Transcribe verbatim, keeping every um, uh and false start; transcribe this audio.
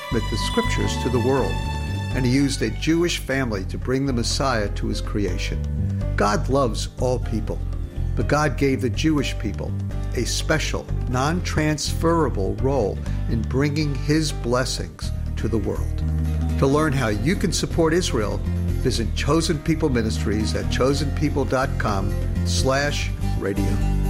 transmit the scriptures to the world, and he used a Jewish family to bring the Messiah to his creation. God loves all people, but God gave the Jewish people a special, non-transferable role in bringing his blessings to the world. To learn how you can support Israel, visit Chosen People Ministries at chosen people dot com slash radio.